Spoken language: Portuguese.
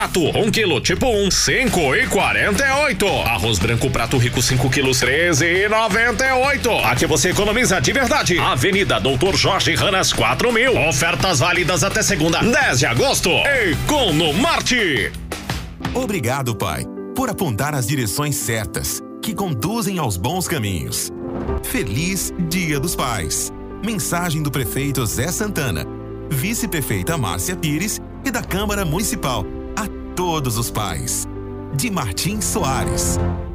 Prato 1 quilo tipo 1, 5,48. Arroz branco prato rico 5 quilos, 13,98. Aqui você economiza de verdade. Avenida Doutor Jorge Ranas 4000. Ofertas válidas até segunda, 10 de agosto. Economarte. Obrigado, Pai, por apontar as direções certas que conduzem aos bons caminhos. Feliz Dia dos Pais. Mensagem do prefeito Zé Santana, vice-prefeita Márcia Pires e da Câmara Municipal. A todos os pais. De Martim Soares.